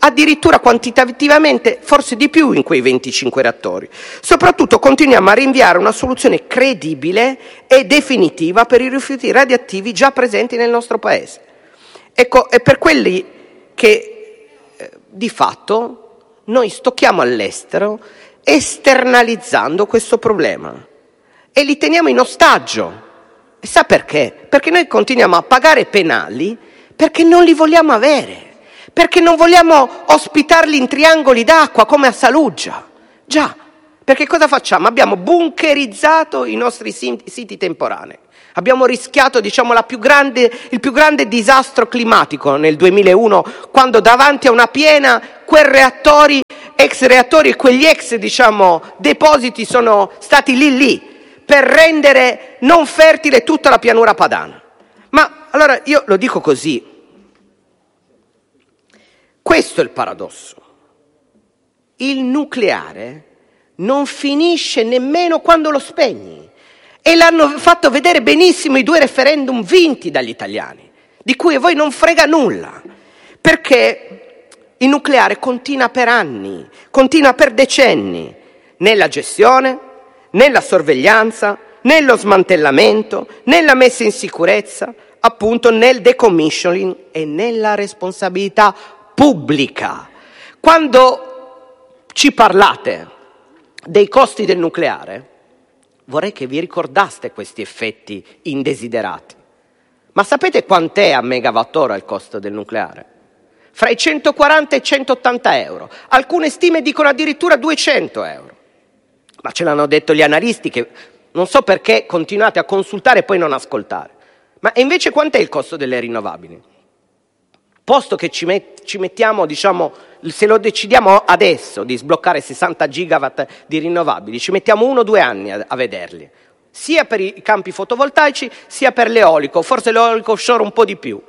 addirittura quantitativamente forse di più in quei venticinque reattori. Soprattutto continuiamo a rinviare una soluzione credibile e definitiva per i rifiuti radioattivi già presenti nel nostro Paese. Ecco, è per quelli che eh, di fatto noi stocchiamo all'estero esternalizzando questo problema e li teniamo in ostaggio. E sa perché? Perché noi continuiamo a pagare penali perché non li vogliamo avere. Perché non vogliamo ospitarli in triangoli d'acqua come a Saluggia. Già, perché cosa facciamo? Abbiamo bunkerizzato i nostri siti temporanei. Abbiamo rischiato, diciamo, la più grande, il più grande disastro climatico nel duemilauno, quando davanti a una piena quei reattori, ex reattori e quegli ex, diciamo, depositi sono stati lì lì per rendere non fertile tutta la pianura padana. Ma allora io lo dico così. Questo è il paradosso. Il nucleare non finisce nemmeno quando lo spegni. E l'hanno fatto vedere benissimo i due referendum vinti dagli italiani, di cui a voi non frega nulla, perché il nucleare continua per anni, continua per decenni, nella gestione, nella sorveglianza, nello smantellamento, nella messa in sicurezza, appunto nel decommissioning e nella responsabilità pubblica. Quando ci parlate dei costi del nucleare, vorrei che vi ricordaste questi effetti indesiderati. Ma sapete quant'è a megawattora il costo del nucleare? Fra i centoquaranta e i centottanta euro. Alcune stime dicono addirittura duecento euro. Ma ce l'hanno detto gli analisti, che non so perché continuate a consultare e poi non ascoltare. Ma invece quant'è il costo delle rinnovabili? Posto che ci, met- ci mettiamo, diciamo, se lo decidiamo adesso di sbloccare sessanta gigawatt di rinnovabili, ci mettiamo uno o due anni a, a vederli, sia per i campi fotovoltaici sia per l'eolico, forse l'eolico offshore un po' di più.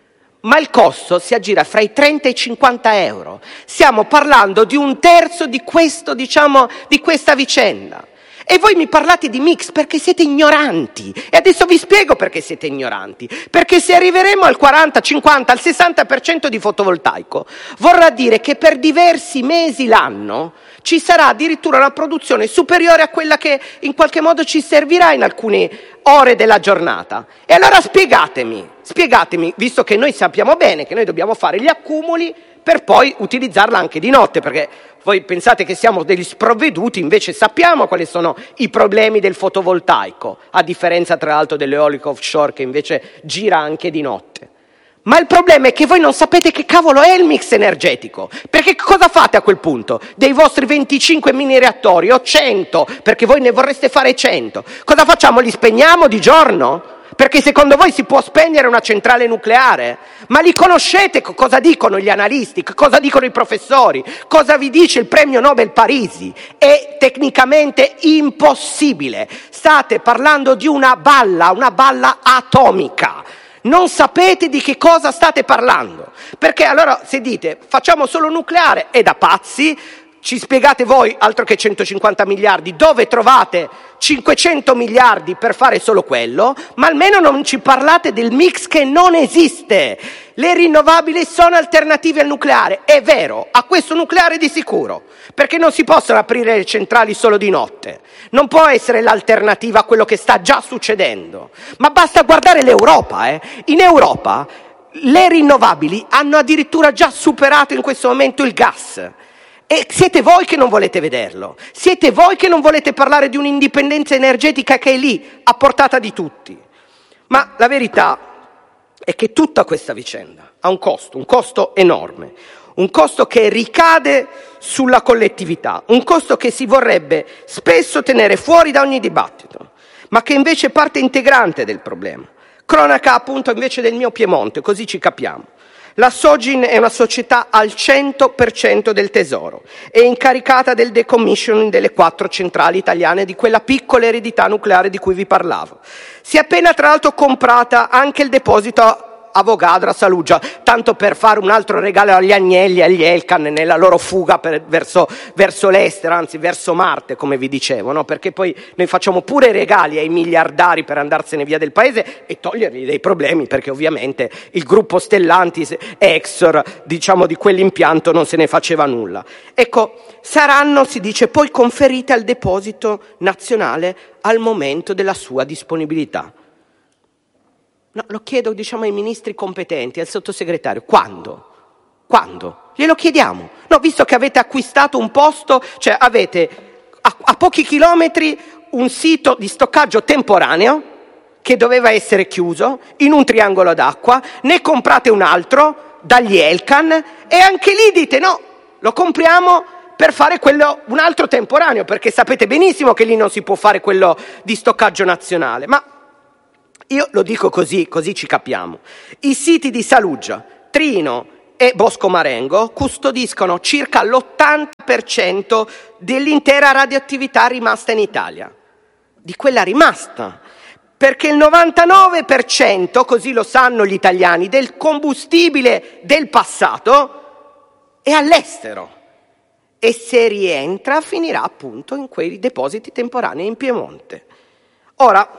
Ma il costo si aggira fra i trenta e i cinquanta euro. Stiamo parlando di un terzo di questo, diciamo, di questa vicenda. E voi mi parlate di mix perché siete ignoranti. E adesso vi spiego perché siete ignoranti. Perché se arriveremo al quaranta, cinquanta, al sessanta per cento di fotovoltaico, vorrà dire che per diversi mesi l'anno ci sarà addirittura una produzione superiore a quella che in qualche modo ci servirà in alcune ore della giornata. E allora spiegatemi, spiegatemi, visto che noi sappiamo bene che noi dobbiamo fare gli accumuli per poi utilizzarla anche di notte, perché voi pensate che siamo degli sprovveduti, invece sappiamo quali sono i problemi del fotovoltaico, a differenza tra l'altro dell'eolico offshore che invece gira anche di notte. Ma il problema è che voi non sapete che cavolo è il mix energetico, perché cosa fate a quel punto? Dei vostri venticinque mini reattori o cento, perché voi ne vorreste fare cento, cosa facciamo? Li spegniamo di giorno? Perché secondo voi si può spegnere una centrale nucleare? Ma li conoscete cosa dicono gli analisti, cosa dicono i professori, cosa vi dice il premio Nobel Parisi? È tecnicamente impossibile. State parlando di una balla, una balla atomica. Non sapete di che cosa state parlando. Perché allora se dite facciamo solo nucleare è da pazzi. Ci spiegate voi, altro che centocinquanta miliardi, dove trovate cinquecento miliardi per fare solo quello, ma almeno non ci parlate del mix che non esiste. Le rinnovabili sono alternative al nucleare, è vero, a questo nucleare di sicuro, perché non si possono aprire le centrali solo di notte. Non può essere l'alternativa a quello che sta già succedendo. Ma basta guardare l'Europa, eh. In Europa le rinnovabili hanno addirittura già superato in questo momento il gas. E siete voi che non volete vederlo, siete voi che non volete parlare di un'indipendenza energetica che è lì, a portata di tutti. Ma la verità è che tutta questa vicenda ha un costo, un costo enorme, un costo che ricade sulla collettività, un costo che si vorrebbe spesso tenere fuori da ogni dibattito, ma che invece è parte integrante del problema. Cronaca appunto invece del mio Piemonte, così ci capiamo. La Sogin è una società al cento per cento del tesoro, è incaricata del decommissioning delle quattro centrali italiane di quella piccola eredità nucleare di cui vi parlavo. Si è appena tra l'altro comprata anche il deposito Avogadro, a Saluggia, tanto per fare un altro regalo agli Agnelli e agli Elkan nella loro fuga per, verso, verso l'estero, anzi verso Marte, come vi dicevo, no? Perché poi noi facciamo pure regali ai miliardari per andarsene via del paese e togliergli dei problemi, perché ovviamente il gruppo Stellantis e Exor, diciamo, di quell'impianto non se ne faceva nulla. Ecco, saranno, si dice, poi conferite al deposito nazionale al momento della sua disponibilità. No, lo chiedo, diciamo, ai ministri competenti, al sottosegretario. Quando? Quando? Glielo chiediamo. No, visto che avete acquistato un posto, cioè avete a, a pochi chilometri un sito di stoccaggio temporaneo che doveva essere chiuso in un triangolo d'acqua, ne comprate un altro dagli Elkan e anche lì dite no, lo compriamo per fare quello, un altro temporaneo, perché sapete benissimo che lì non si può fare quello di stoccaggio nazionale. Ma io lo dico così, così ci capiamo. I siti di Saluggia, Trino e Bosco Marengo custodiscono circa l'ottanta per cento dell'intera radioattività rimasta in Italia. Di quella rimasta. Perché il novantanove per cento, così lo sanno gli italiani, del combustibile del passato è all'estero. E se rientra finirà appunto in quei depositi temporanei in Piemonte. Ora,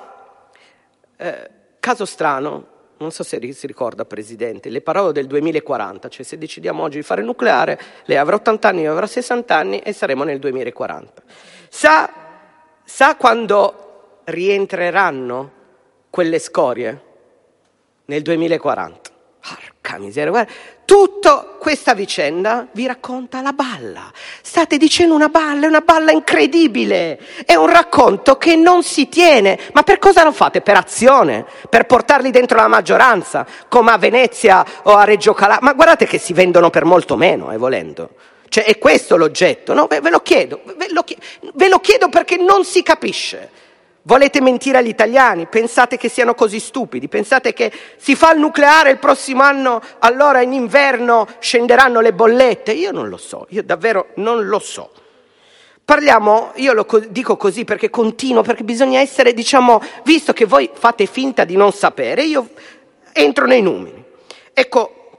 Eh, caso strano, non so se si ricorda, Presidente, le parole del duemilaquaranta, cioè se decidiamo oggi di fare nucleare, lei avrà ottanta anni, io avrò sessanta anni e saremo nel duemilaquaranta. Sa, sa quando rientreranno quelle scorie? Nel duemilaquaranta. Porca miseria, guarda, tutta questa vicenda vi racconta la balla. State dicendo una balla, è una balla incredibile. È un racconto che non si tiene. Ma per cosa lo fate? Per azione? Per portarli dentro la maggioranza, come a Venezia o a Reggio Calabria? Ma guardate che si vendono per molto meno, eh, volendo. Cioè, è questo l'oggetto, no? Ve, ve lo chiedo, ve lo chiedo, ve lo chiedo perché non si capisce. Volete mentire agli italiani? Pensate che siano così stupidi? Pensate che si fa il nucleare il prossimo anno, allora in inverno scenderanno le bollette? Io non lo so, io davvero non lo so. Parliamo, io lo dico così perché continuo, perché bisogna essere, diciamo, visto che voi fate finta di non sapere, io entro nei numeri. Ecco,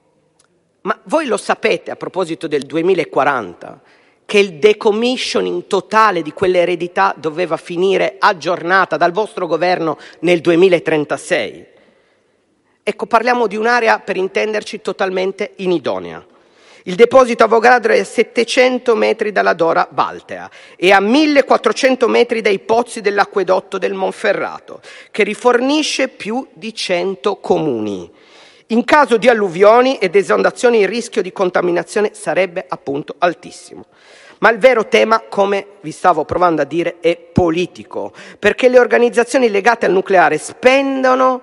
ma voi lo sapete a proposito del duemilaquaranta? Che il decommissioning totale di quell'eredità doveva finire aggiornata dal vostro governo nel duemilatrentasei. Ecco, parliamo di un'area, per intenderci, totalmente inidonea. Il deposito Avogadro è a settecento metri dalla Dora Baltea e a millequattrocento metri dai pozzi dell'acquedotto del Monferrato, che rifornisce più di cento comuni. In caso di alluvioni ed esondazioni il rischio di contaminazione sarebbe appunto altissimo. Ma il vero tema, come vi stavo provando a dire, è politico, perché le organizzazioni legate al nucleare spendono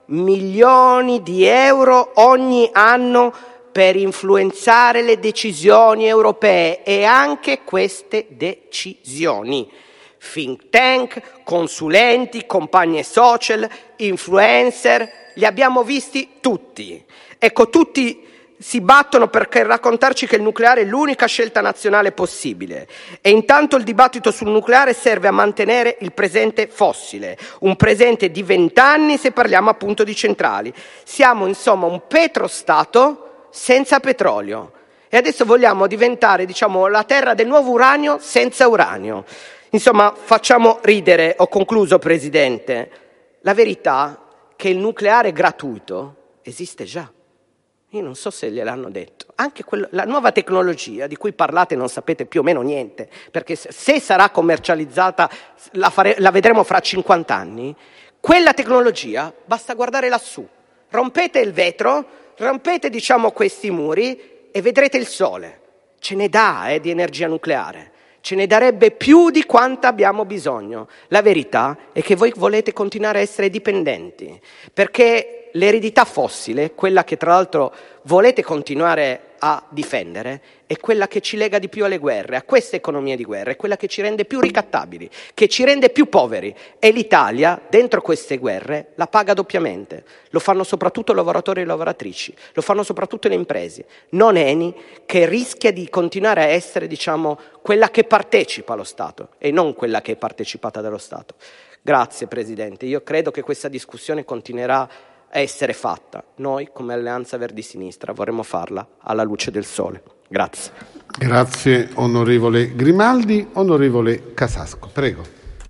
milioni di euro ogni anno per influenzare le decisioni europee e anche queste decisioni. Think tank, consulenti, compagnie social, influencer, li abbiamo visti tutti. Ecco, tutti si battono per raccontarci che il nucleare è l'unica scelta nazionale possibile. E intanto il dibattito sul nucleare serve a mantenere il presente fossile, un presente di vent'anni se parliamo appunto di centrali. Siamo insomma un petrostato senza petrolio. E adesso vogliamo diventare, diciamo, la terra del nuovo uranio senza uranio. Insomma, facciamo ridere. Ho concluso, Presidente. La verità è che il nucleare gratuito esiste già. Io non so se gliel'hanno detto. Anche quello, la nuova tecnologia di cui parlate non sapete più o meno niente, perché se sarà commercializzata la, fare, la vedremo fra cinquanta anni. Quella tecnologia, basta guardare lassù. Rompete il vetro, rompete, diciamo, questi muri e vedrete il sole. Ce ne dà eh, di energia nucleare. Ce ne darebbe più di quanta abbiamo bisogno. La verità è che voi volete continuare a essere dipendenti, perché l'eredità fossile, quella che tra l'altro volete continuare a difendere, è quella che ci lega di più alle guerre, a queste economie di guerra, è quella che ci rende più ricattabili, che ci rende più poveri. E l'Italia, dentro queste guerre, la paga doppiamente. Lo fanno soprattutto lavoratori e lavoratrici, lo fanno soprattutto le imprese, non Eni, che rischia di continuare a essere, diciamo, quella che partecipa allo Stato e non quella che è partecipata dallo Stato. Grazie, Presidente. Io credo che questa discussione continuerà essere fatta. Noi, come Alleanza Verdi Sinistra, vorremmo farla alla luce del sole. Grazie. Grazie onorevole Grimaldi. Onorevole Casasco, prego.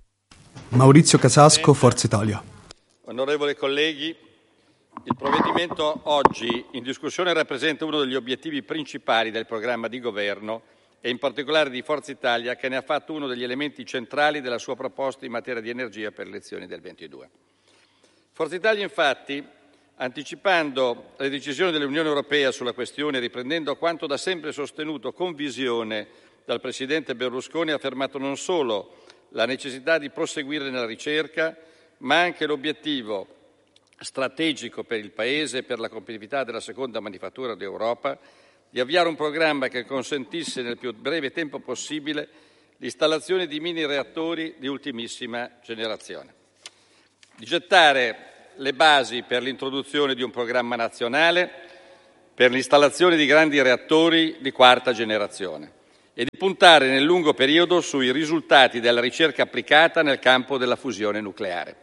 Maurizio Casasco, Forza Italia. Onorevoli colleghi, il provvedimento oggi in discussione rappresenta uno degli obiettivi principali del programma di governo e in particolare di Forza Italia, che ne ha fatto uno degli elementi centrali della sua proposta in materia di energia per le elezioni del ventidue. Forza Italia, infatti, anticipando le decisioni dell'Unione Europea sulla questione, riprendendo quanto da sempre sostenuto con visione dal Presidente Berlusconi, ha affermato non solo la necessità di proseguire nella ricerca, ma anche l'obiettivo strategico per il Paese e per la competitività della seconda manifattura d'Europa di avviare un programma che consentisse nel più breve tempo possibile l'installazione di mini reattori di ultimissima generazione, di gettare le basi per l'introduzione di un programma nazionale per l'installazione di grandi reattori di quarta generazione e di puntare nel lungo periodo sui risultati della ricerca applicata nel campo della fusione nucleare.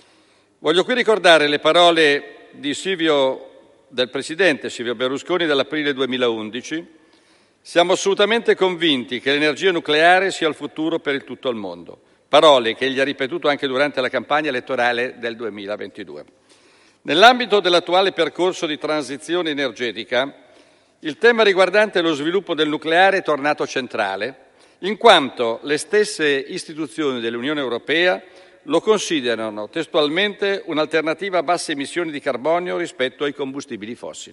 Voglio qui ricordare le parole di Silvio, del Presidente Silvio Berlusconi dell'aprile duemilaundici. Siamo assolutamente convinti che l'energia nucleare sia il futuro per il tutto il mondo. Parole che egli ha ripetuto anche durante la campagna elettorale del duemilaventidue. Nell'ambito dell'attuale percorso di transizione energetica, il tema riguardante lo sviluppo del nucleare è tornato centrale, in quanto le stesse istituzioni dell'Unione Europea lo considerano testualmente un'alternativa a basse emissioni di carbonio rispetto ai combustibili fossili.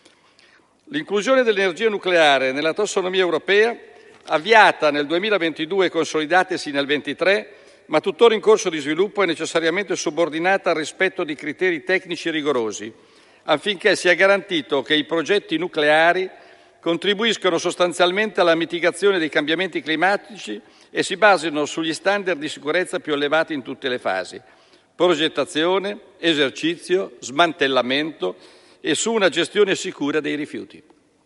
L'inclusione dell'energia nucleare nella tassonomia europea, avviata nel duemilaventidue e consolidatasi nel ventitré, ma tuttora in corso di sviluppo, è necessariamente subordinata al rispetto di criteri tecnici rigorosi, affinché sia garantito che i progetti nucleari contribuiscono sostanzialmente alla mitigazione dei cambiamenti climatici e si basino sugli standard di sicurezza più elevati in tutte le fasi: progettazione, esercizio, smantellamento e su una gestione sicura dei rifiuti.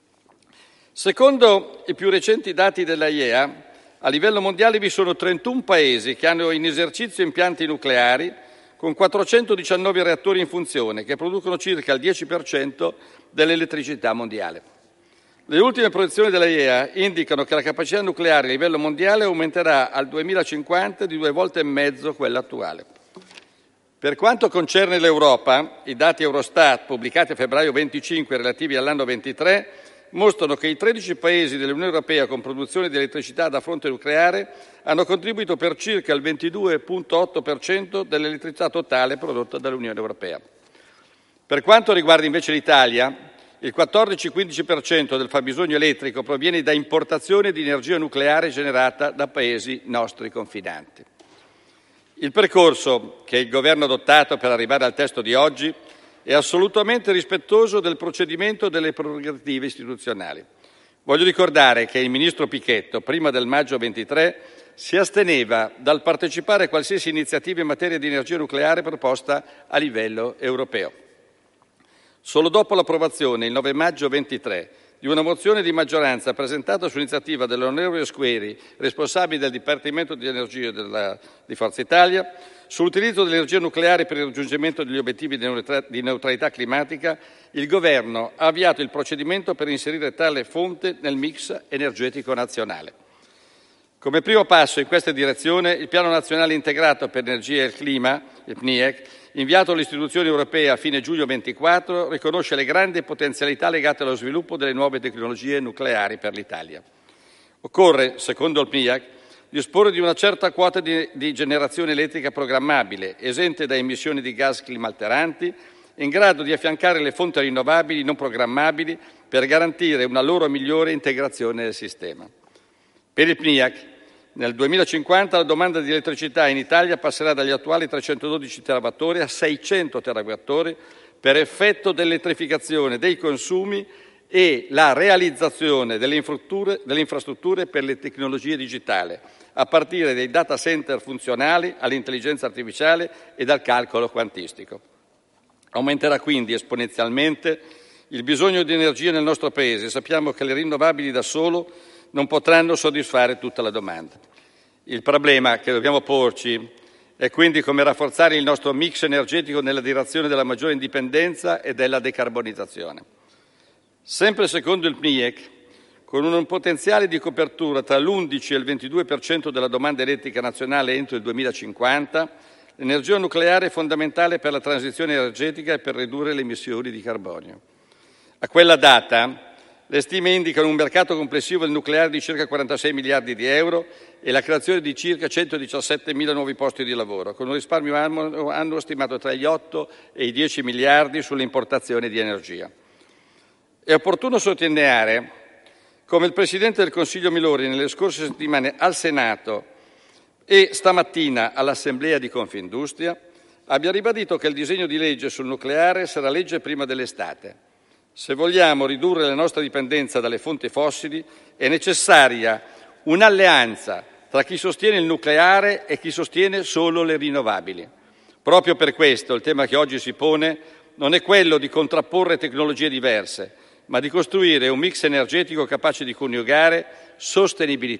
Secondo i più recenti dati della I E A, a livello mondiale vi sono trentuno paesi che hanno in esercizio impianti nucleari con quattrocentodiciannove reattori in funzione, che producono circa il dieci per cento dell'elettricità mondiale. Le ultime proiezioni della I E A indicano che la capacità nucleare a livello mondiale aumenterà al duemilacinquanta di due volte e mezzo quella attuale. Per quanto concerne l'Europa, i dati Eurostat pubblicati a febbraio venticinque relativi all'anno ventitré mostrano che i tredici paesi dell'Unione Europea con produzione di elettricità da fonte nucleare hanno contribuito per circa il ventidue virgola otto per cento dell'elettricità totale prodotta dall'Unione Europea. Per quanto riguarda invece l'Italia, il quattordici quindici per cento del fabbisogno elettrico proviene da importazione di energia nucleare generata da paesi nostri confinanti. Il percorso che il Governo ha adottato per arrivare al testo di oggi è assolutamente rispettoso del procedimento delle prerogative istituzionali. Voglio ricordare che il Ministro Pichetto, prima del maggio ventitré, si asteneva dal partecipare a qualsiasi iniziativa in materia di energia nucleare proposta a livello europeo. Solo dopo l'approvazione, il nove maggio ventitré, di una mozione di maggioranza presentata su iniziativa dell'onorevole Squeri, responsabile del Dipartimento di Energia della, di Forza Italia, sull'utilizzo dell'energia nucleare per il raggiungimento degli obiettivi di neutralità climatica, il Governo ha avviato il procedimento per inserire tale fonte nel mix energetico nazionale. Come primo passo in questa direzione, il Piano Nazionale Integrato per l'Energia e il Clima, il P N I E C, inviato alle istituzioni europee a fine giugno ventiquattro, riconosce le grandi potenzialità legate allo sviluppo delle nuove tecnologie nucleari per l'Italia. Occorre, secondo il P N I E C, disporre di una certa quota di, di generazione elettrica programmabile, esente da emissioni di gas climalteranti, in grado di affiancare le fonti rinnovabili non programmabili per garantire una loro migliore integrazione nel sistema. Per il P N I E C, nel duemilacinquanta la domanda di elettricità in Italia passerà dagli attuali trecentododici terawattora a seicento terawattora per effetto dell'elettrificazione dei consumi e la realizzazione delle infrastrutture, delle infrastrutture per le tecnologie digitali, a partire dai data center funzionali all'intelligenza artificiale e dal calcolo quantistico. Aumenterà quindi esponenzialmente il bisogno di energia nel nostro Paese. Sappiamo che le rinnovabili da solo non potranno soddisfare tutta la domanda. Il problema che dobbiamo porci e quindi come rafforzare il nostro mix energetico nella direzione della maggiore indipendenza e della decarbonizzazione. Sempre secondo il P N I E C, con un potenziale di copertura tra l'undici e il ventidue per cento della domanda elettrica nazionale entro il duemilacinquanta, l'energia nucleare è fondamentale per la transizione energetica e per ridurre le emissioni di carbonio. A quella data, le stime indicano un mercato complessivo del nucleare di circa quarantasei miliardi di euro e la creazione di circa centodiciassettemila nuovi posti di lavoro, con un risparmio annuo, annuo stimato tra gli otto e i dieci miliardi sulle importazioni di energia. È opportuno sottolineare come il Presidente del Consiglio Meloni nelle scorse settimane al Senato e stamattina all'Assemblea di Confindustria abbia ribadito che il disegno di legge sul nucleare sarà legge prima dell'estate. Se vogliamo ridurre la nostra dipendenza dalle fonti fossili è necessaria un'alleanza tra chi sostiene il nucleare e chi sostiene solo le rinnovabili. Proprio per questo il tema che oggi si pone non è quello di contrapporre tecnologie diverse, ma di costruire un mix energetico capace di coniugare sostenibilità